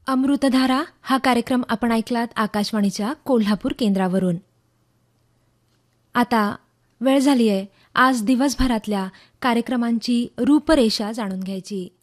अमृतधारा हा कार्यक्रम आपण ऐकलात आकाशवाणीच्या कोल्हापूर केंद्रावरून. आता वेळ झाली आहे आज दिवसभरातल्या कार्यक्रमांची रूपरेषा जाणून घ्यायची.